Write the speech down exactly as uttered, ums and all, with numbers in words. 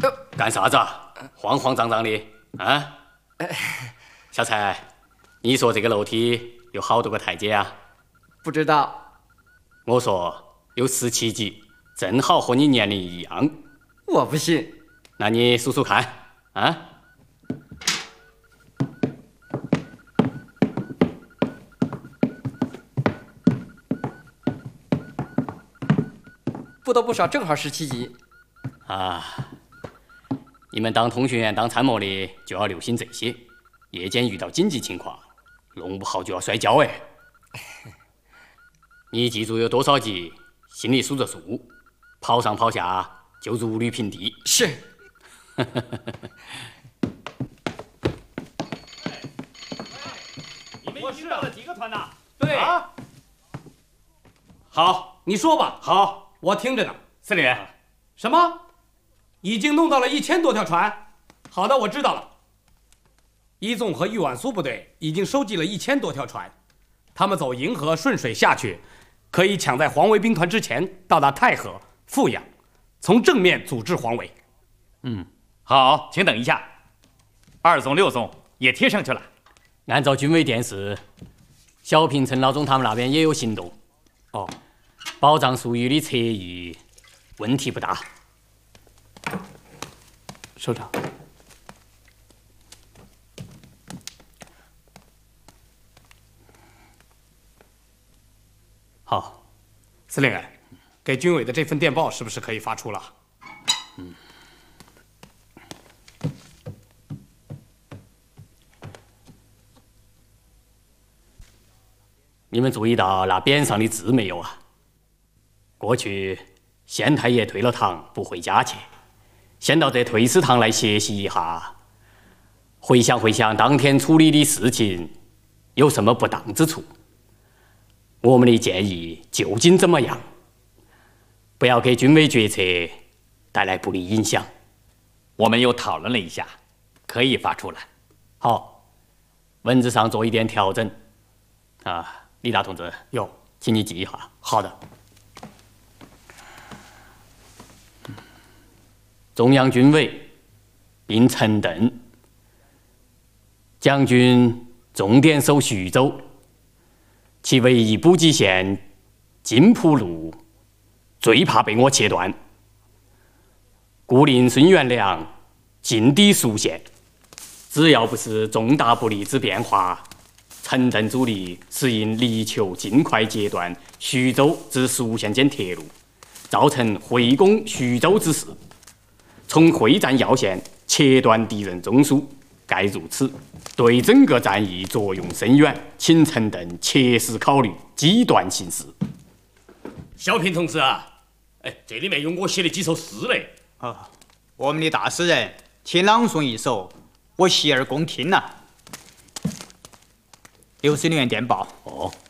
干啥子啊？慌慌张张的啊！小蔡，你说这个楼梯有好多个台阶啊？ 不知道。 我说有十七级，正好和你年龄一样。 我不信。 那你数数看啊？ 不多不少，正好十七级。 啊，你们当通讯员、当参谋的就要留心这些，夜间遇到紧急情况，弄不好就要摔跤哎。你记住有多少级，心里数着数，跑上跑下就如履平地。 是。 你们已经到了几个团呐？ 对啊。 好，你说吧。 好， 我听着呢。 司令员， 什么？已经弄到了一千多条船？好的，我知道了。一纵和豫皖苏部队已经收集了一千多条船，他们走银河顺水下去，可以抢在黄维兵团之前到达太和、阜阳，从正面阻止黄维。 嗯，好，请等一下。二纵、六纵也贴上去了。 按照军委电示，小平、陈老总他们那边也有行动。 哦， 保障粟裕的侧翼问题不大。 首长。 好， 司令员，给军委的这份电报是不是可以发出了？ 嗯。你们注意到那匾上的字没有啊？过去县太爷退了堂不回家去，先到这退司堂来歇息一下，回想回想当天处理的事情有什么不当之处。我们的建议究竟怎么样？不要给军委决策带来不利影响。 我们又讨论了一下，可以发出来。 好，文字上做一点调整。啊，李大同志， 有， 请你记一下。 好的。 中央军委并陈邓将军重点守徐州，其唯一补给线金浦路最怕被我切断，故令孙元良进抵蜀县。只要不是重大不利之变化，陈邓主力是应力求尽快截断徐州至蜀县间铁路，造成会攻徐州之势，从会战要线切断敌人中枢，盖如此，对整个战役作用深远，请陈邓切实考虑，机断行事。 小平同志啊，哎，这里面有我写的几首诗嘞。 啊，我们的大诗人，请朗诵一首，我洗耳恭听呐、啊。刘司令员电报。 哦。